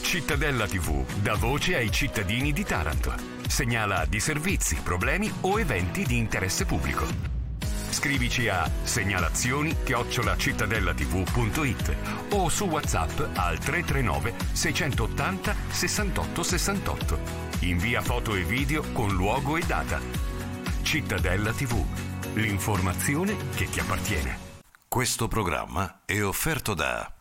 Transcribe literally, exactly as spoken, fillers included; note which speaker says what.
Speaker 1: Cittadella tivù dà voce ai cittadini di Taranto. Segnala disservizi, problemi o eventi di interesse pubblico. Scrivici a segnalazioni chiocciola cittadellativù punto it o su WhatsApp al tre tre nove sei otto zero sessantotto sessantotto. Invia foto e video con luogo e data. Cittadella tivù, l'informazione che ti appartiene.
Speaker 2: Questo programma è offerto da